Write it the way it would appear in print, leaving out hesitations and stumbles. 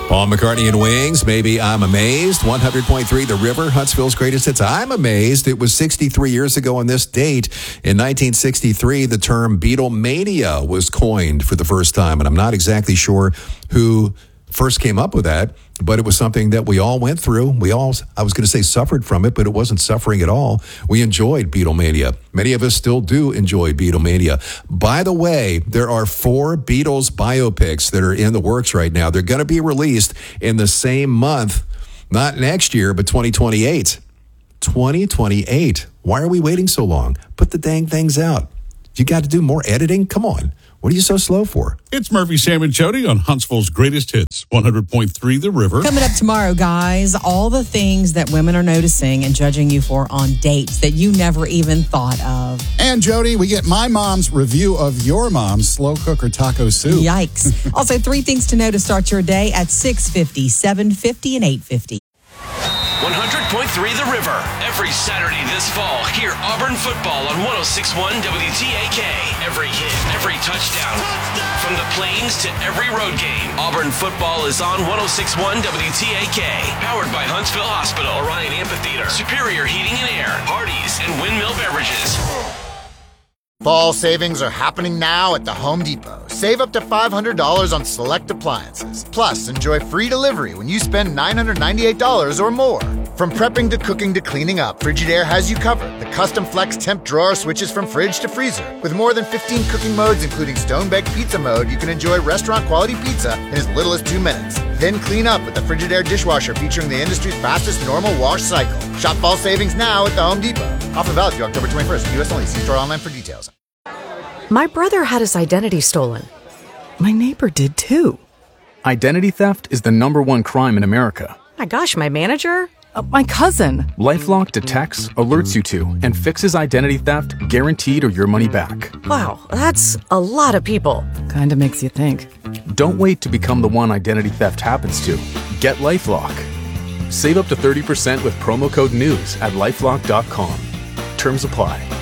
Paul McCartney and Wings, Maybe I'm Amazed. 100.3 The River, Huntsville's greatest hits. I'm amazed. It was 63 years ago on this date. In 1963, the term Beatlemania was coined for the first time. And I'm not exactly sure who first came up with that, but it was something that we all went through. I was going to say suffered from it, but it wasn't suffering at all. We enjoyed Beatlemania. Many of us still do enjoy Beatlemania. By the way, there are 4 Beatles biopics that are in the works right now. They're going to be released in the same month, not next year, but 2028. 2028. Why are we waiting so long? Put the dang things out. You got to do more editing? Come on. What are you so slow for? It's Murphy, Sam, and Jody on Huntsville's greatest hits, 100.3 The River. Coming up tomorrow, guys, all the things that women are noticing and judging you for on dates that you never even thought of. And Jody, we get my mom's review of your mom's slow cooker taco soup. Yikes. Also, 3 things to know to start your day at 6:50, 7:50, and 8:50. 100.3 The River. Every Saturday this fall, hear Auburn football on 106.1 WTAK. Every hit, every touchdown. From the plains to every road game, Auburn football is on 106.1 WTAK. Powered by Huntsville Hospital, Orion Amphitheater, Superior Heating and Air, Hardee's, and Windmill Beverages. Fall savings are happening now at the Home Depot. Save up to $500 on select appliances. Plus, enjoy free delivery when you spend $998 or more. From prepping to cooking to cleaning up, Frigidaire has you covered. The custom flex temp drawer switches from fridge to freezer. With more than 15 cooking modes, including stone-baked pizza mode, you can enjoy restaurant-quality pizza in as little as 2 minutes. Then clean up with the Frigidaire dishwasher featuring the industry's fastest normal wash cycle. Shop fall savings now at the Home Depot. Offer valid through October 21st. U.S. only. See store online for details. My brother had his identity stolen. My neighbor did too. Identity theft is the #1 crime in America. My gosh, my manager? My cousin. LifeLock detects, alerts you to, and fixes identity theft guaranteed or your money back. Wow, that's a lot of people. Kinda makes you think. Don't wait to become the one identity theft happens to. Get LifeLock. Save up to 30% with promo code NEWS at LifeLock.com. Terms apply.